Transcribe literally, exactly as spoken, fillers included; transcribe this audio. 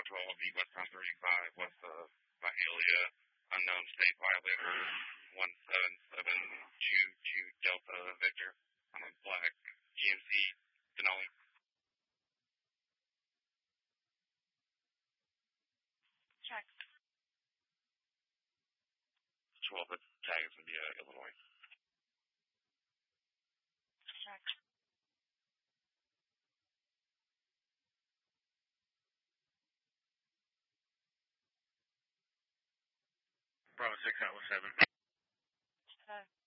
twelve, the westbound thirty-five, west of Mahalia, unknown state violator, one seven seven two two Delta Victor, on a black G M C Denali. Check. twelve, the tag is going to be uh, Illinois. Check. Bravo six, Atlas seven. Check.